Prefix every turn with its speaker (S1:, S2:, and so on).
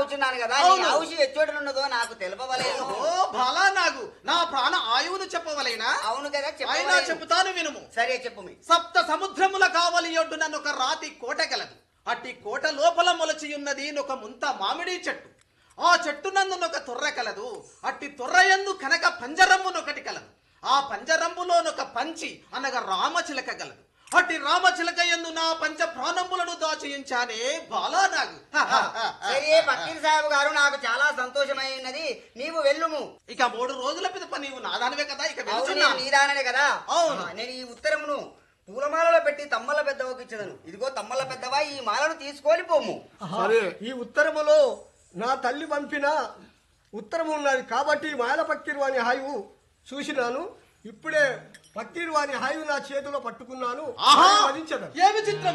S1: తాగుతున్నాను కదా ఔషి ఎచ్చోటలున్నదో నాకు తెలుపవలేదు.
S2: బాలా నాగు నా ప్రాణ ఆయువును చెప్పవలేనా?
S1: అవును కదా
S2: అయినా చెబుతాను వినుము.
S1: సరే చెప్పు.
S2: సప్త సముద్రముల కావలి ఒడ్డున ఒక రాతి కోట గలదు. అట్టి కోట లోపల మొలచి ఉన్నది ఒక ముంత మామిడి చెట్టు. ఆ చెట్టు నందునొక తొర్ర కలదు. అట్టి తొర్రయందు కనక పంజరమ్మునొకటి కలదు. ఆ పంజరంబులోనొక పంచి అనగా రామచిలక గలదు. అట్టి రామచిలక యందు నా పంచ ప్రాణములను దాచియించానే బాలానాగు.
S1: సరే పక్కీర్ సాహెబ్ గారు, నాకు చాలా సంతోషమైనది. నీవు వెళ్ళుము.
S2: ఇక 3 రోజుల పిదప నీవు నాదానవే కదా, ఇక
S1: నీదాననే కదా.
S2: అవును.
S1: నేను ఈ ఉత్తరమును పూలమాలలో పెట్టి తమ్మల పెద్దవకు ఇచ్చదను. ఇదిగో తమ్మల పెద్దవా, ఈ మాలను తీసుకొని పోము.
S3: సరే, ఈ ఉత్తరములో నా తల్లి పంపిన ఉత్తరము ఉన్నది కాబట్టి మాయల పక్కీరు వాని హాయువు చూసినాను. ఇప్పుడే పక్కీరు వాని హాయువు నా చేతిలో పట్టుకున్నాను.
S2: ఏమి చిత్రం!